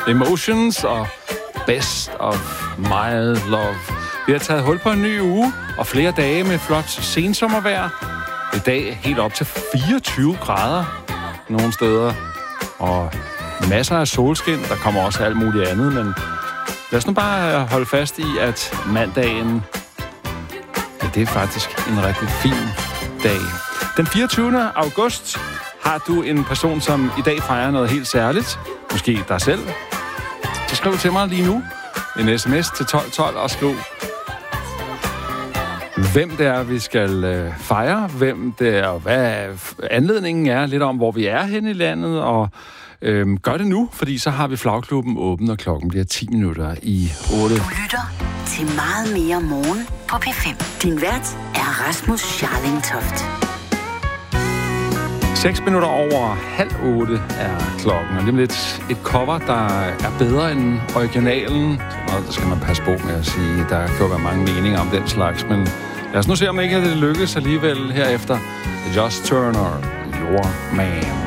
Emotions og Best of My Love. Vi har taget hul på en ny uge og flere dage med flot sensommervejr. I dag helt op til 24 grader nogle steder. Og masser af solskin. Der kommer også alt muligt andet, men lad os nu bare holde fast i, at mandagen, ja, det er faktisk en rigtig fin dag. Den 24. august har du en person, som i dag fejrer noget helt særligt. Måske dig selv. Så skriv til mig lige nu en sms til 1212 og skriv, hvem det er, vi skal fejre, hvem det er, og hvad anledningen er, lidt om, hvor vi er henne i landet, og gør det nu, fordi så har vi flagklubben åben, og klokken bliver 10 minutter i 8. Du lytter til Meget mere morgen på P5. Din vært er Rasmus Scharling Toft. 6 minutter over 7:30 er klokken, og lige lidt et cover, der er bedre end originalen. Og der skal man passe på med at sige, der kan jo være mange meninger om den slags, men lad os nu se, om ikke det lykkes alligevel herefter. Just Turner, Your Man.